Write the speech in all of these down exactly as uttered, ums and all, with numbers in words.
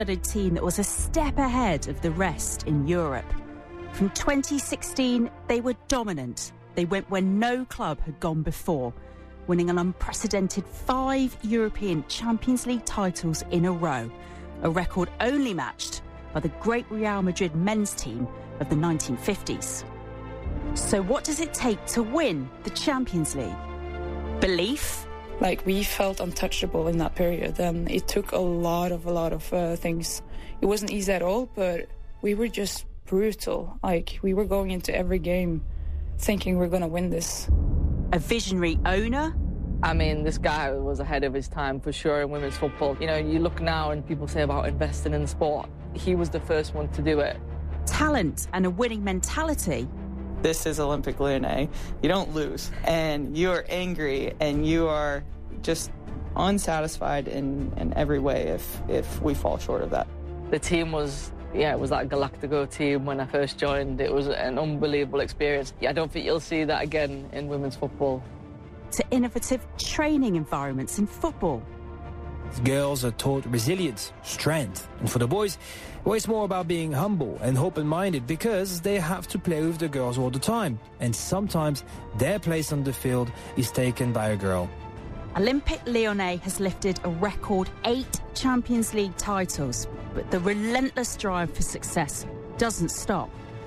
A team that was a step ahead of the rest in Europe. From twenty sixteen, they were dominant. They went where no club had gone before, winning an unprecedented five European Champions League titles in a row, a record only matched by the great Real Madrid men's team of the nineteen fifties. So what does it take to win the Champions League? Belief? Like, we felt untouchable in that period, and it took a lot of, a lot of uh, things. It wasn't easy at all, but we were just brutal. Like, we were going into every game thinking we're going to win this. A visionary owner? I mean, this guy was ahead of his time for sure in women's football. You know, you look now and people say about investing in the sport. He was the first one to do it. Talent and a winning mentality? This is Olympique Lyonnais. You don't lose, and you are angry, and you are just unsatisfied in, in every way if, if we fall short of that. The team was, yeah, it was that Galactico team when I first joined. It was an unbelievable experience. I don't think you'll see that again in women's football. To innovative training environments in football. Girls are taught resilience, strength, and for the boys, well, it's more about being humble and open-minded because they have to play with the girls all the time, and sometimes their place on the field is taken by a girl. Olympique Lyonnais has lifted a record eight Champions League titles, but the relentless drive for success doesn't stop.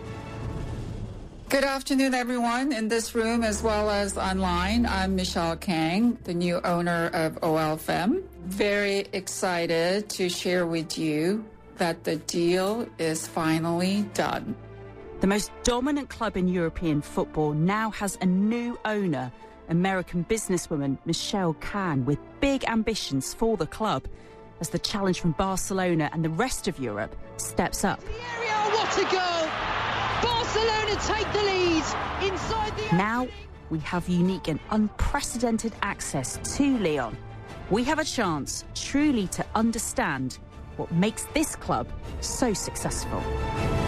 Good afternoon, everyone, in this room as well as online. I'm Michelle Kang, the new owner of O L F M. Very excited to share with you that the deal is finally done. The most dominant club in European football now has a new owner, American businesswoman Michelle Khan, with big ambitions for the club as the challenge from Barcelona and the rest of Europe steps up. What a goal! Barcelona take the lead inside the... Now we have unique and unprecedented access to Lyon. We have a chance truly to understand what makes this club so successful.